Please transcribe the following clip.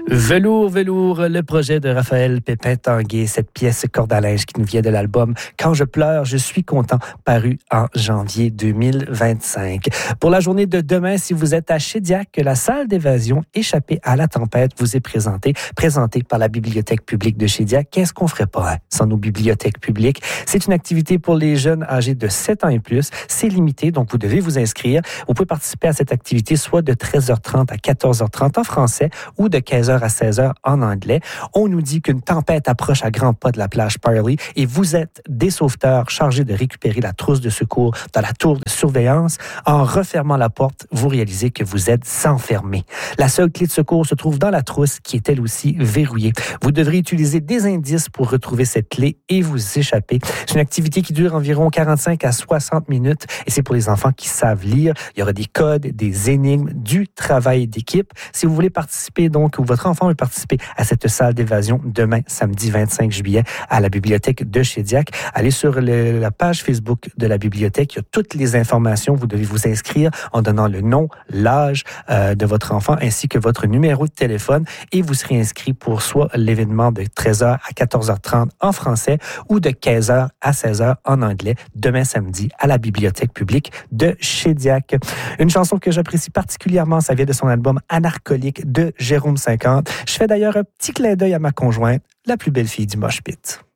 Velours, velours, le projet de Raphaël Pépin-Tanguay, cette pièce corde à linge qui nous vient de l'album Quand je pleure, je suis content, paru en janvier 2025. Pour la journée de demain, si vous êtes à Shediac, la salle d'évasion Échappée à la tempête vous est présentée par la Bibliothèque publique de Shediac. Qu'est-ce qu'on ferait pas sans nos bibliothèques publiques? C'est une activité pour les jeunes âgés de 7 ans et plus. C'est limité, donc vous devez vous inscrire. Vous pouvez participer à cette activité soit de 13h30 à 14h30 en français ou de 15h à 16h en anglais. On nous dit qu'une tempête approche à grands pas de la plage Parley et vous êtes des sauveteurs chargés de récupérer la trousse de secours dans la tour de surveillance. En refermant la porte, vous réalisez que vous êtes enfermé. La seule clé de secours se trouve dans la trousse qui est elle aussi verrouillée. Vous devrez utiliser des indices pour retrouver cette clé et vous échapper. C'est une activité qui dure environ 45 à 60 minutes et c'est pour les enfants qui savent lire. Il y aura des codes, des énigmes, du travail d'équipe. Si vous voulez participer donc, ou votre enfant veut participer à cette salle d'évasion demain, samedi 25 juillet, à la bibliothèque de Shediac, allez sur la page Facebook de la bibliothèque. Il y a toutes les informations. Vous devez vous inscrire en donnant le nom, l'âge de votre enfant ainsi que votre numéro de téléphone et vous serez inscrit pour soit l'événement de 13h à 14h30 en français ou de 15h à 16h en anglais demain samedi à la bibliothèque publique de Shediac. Une chanson que j'apprécie particulièrement, ça vient de son album Anarcholique de Jérôme 50. Je fais d'ailleurs un petit clin d'œil à ma conjointe, la plus belle fille du mosh pit.